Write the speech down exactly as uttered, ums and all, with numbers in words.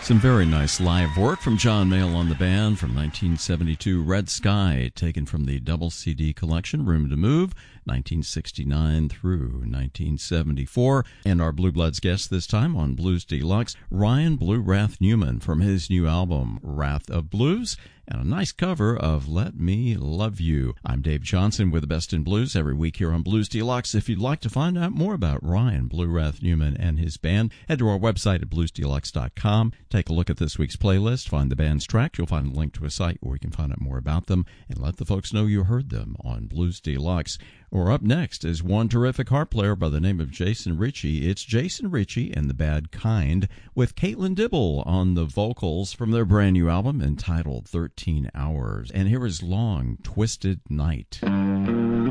Some very nice live work from John Mayall on the band from nineteen seventy-two, Red Sky, taken from the double C D collection, Room to Move, nineteen sixty-nine through nineteen seventy-four. And our Blue Bloods guest this time on Blues Deluxe, Ryan Blue Wrath Newman from his new album, Wrath of Blues, and a nice cover of Let Me Love You. I'm Dave Johnson with the Best in Blues every week here on Blues Deluxe. If you'd like to find out more about Ryan Blue Wrath Newman and his band, head to our website at blues deluxe dot com. Take a look at this week's playlist, find the band's track. You'll find a link to a site where you can find out more about them and let the folks know you heard them on Blues Deluxe. Or up next is one terrific harp player by the name of Jason Ritchie. It's Jason Ritchie and the Bad Kind with Caitlin Dibble on the vocals from their brand new album entitled thirteen hours. And here is Long Twisted Night.